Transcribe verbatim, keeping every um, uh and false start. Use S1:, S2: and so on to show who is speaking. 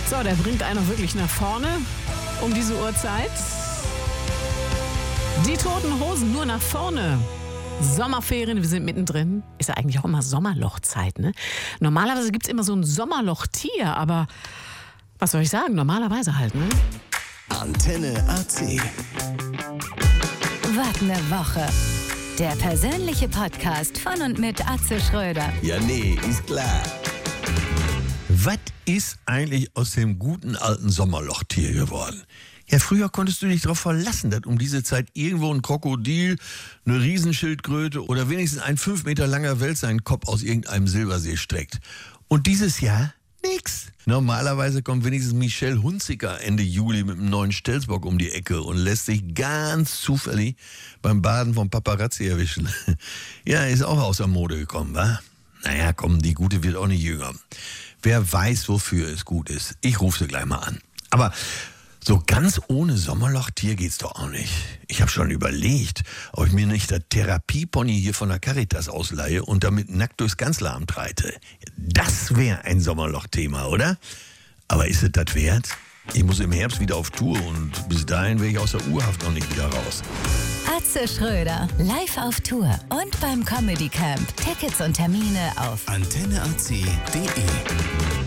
S1: So, der bringt einen auch wirklich nach vorne um diese Uhrzeit. Die Toten Hosen nur nach vorne. Sommerferien, wir sind mittendrin. Ist ja eigentlich auch immer Sommerlochzeit, ne? Normalerweise gibt es immer so ein Sommerlochtier, aber was soll ich sagen? Normalerweise halt, ne?
S2: Antenne A C.
S3: Was ne Woche. Der persönliche Podcast von und mit Atze Schröder.
S2: Ja, nee, ist klar.
S4: Was ist eigentlich aus dem guten alten Sommerlochtier geworden? Ja, früher konntest du dich darauf verlassen, dass um diese Zeit irgendwo ein Krokodil, eine Riesenschildkröte oder wenigstens ein fünf Meter langer Wels seinen Kopf aus irgendeinem Silbersee streckt. Und dieses Jahr nix. Normalerweise kommt wenigstens Michelle Hunziker Ende Juli mit einem neuen Stelzbock um die Ecke und lässt sich ganz zufällig beim Baden vom Paparazzi erwischen. Ja, ist auch aus der Mode gekommen, wa? Naja, komm, die Gute wird auch nicht jünger. Wer weiß, wofür es gut ist. Ich rufe sie gleich mal an. Aber so ganz ohne Sommerlochtier geht's doch auch nicht. Ich habe schon überlegt, ob ich mir nicht das Therapiepony hier von der Caritas ausleihe und damit nackt durchs Kanzleramt reite. Das wäre ein Sommerlochthema, oder? Aber ist es das wert? Ich muss im Herbst wieder auf Tour und bis dahin wäre ich aus der Urhaft noch nicht wieder raus.
S3: Atze Schröder, live auf Tour und beim Comedy Camp. Tickets und Termine auf
S2: antenne a c punkt d e